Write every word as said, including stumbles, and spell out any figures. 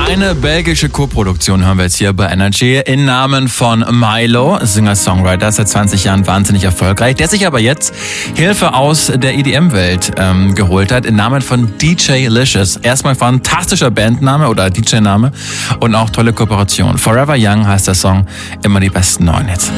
Eine belgische Co-Produktion hören wir jetzt hier bei Energy im Namen von Milo, Singer-Songwriter, seit zwanzig Jahren wahnsinnig erfolgreich, der sich aber jetzt Hilfe aus der E D M-Welt ähm, geholt hat, im Namen von D J Licious. Erstmal fantastischer Bandname oder D J-Name und auch tolle Kooperation. Forever Young heißt der Song, immer die besten neuen Hits.